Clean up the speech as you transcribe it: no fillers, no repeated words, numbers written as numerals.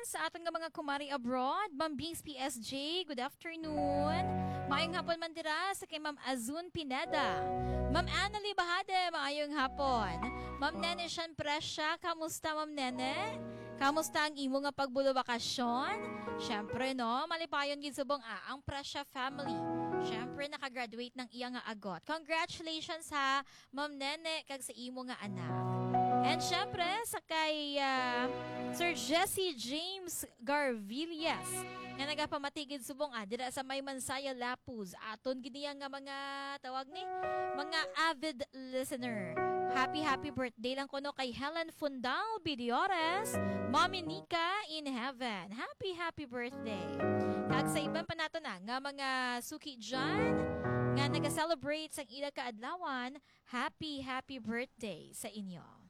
sa ating mga kumari abroad. Ma'am Bings PSJ, good afternoon. Maayong hapon man dira sa kay Ma'am Azun Pineda. Ma'am Annalie Bahade, maayong hapon. Ma'am Nene Shan Presya, kamusta Ma'am Nene? Kamusta ang imo nga pagbulo bakasyon? Syempre no, malipayon gid subong ang Presya family. Syempre nakagraduate ng iya nga agot. Congratulations ha, Ma'am Nene kag sa imo nga anak. And syempre sa kay Sir Jesse James Garvillas nga nagapamatigid subong dira sa May Mansaya Lapuz. Aton gid niya nga mga tawag ni mga avid listener. Happy birthday lang kuno kay Helen Fundal Bidiores, Mommy Nika in heaven. Happy birthday. Kag sa iban pa nato na nga mga suki dyan nga nag-celebrate sa ila kaadlawan, happy birthday sa inyo.